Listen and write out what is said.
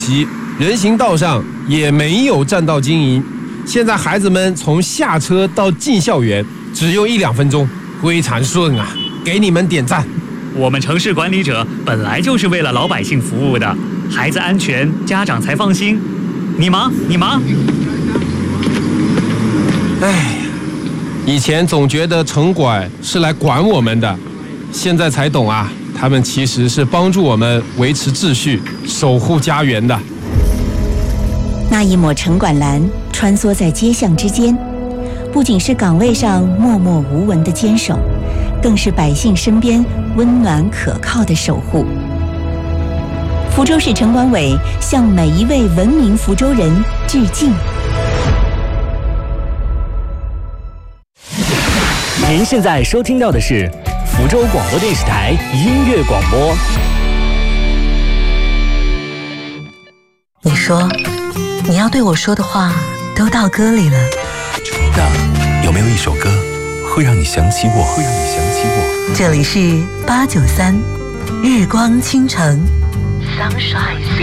人行道上也没有占道经营。现在孩子们从下车到进校园只用1-2分钟，非常顺啊！给你们点赞。 我们城市管理者本来就是为了老百姓服务的，孩子安全，家长才放心。你忙。 哎，以前总觉得城管是来管我们的，现在才懂啊，他们其实是帮助我们维持秩序、守护家园的。 那一抹城管蓝穿梭在街巷之间，不仅是岗位上默默无闻的坚守，更是百姓身边温暖可靠的守护。福州市城管委向每一位文明福州人致敬。 您现在收听到的是福州广播电视台音乐广播。 你说你要对我说的话都到歌里了， 那有没有一首歌会让你想起我？ 这里是893日光倾城。Sunshine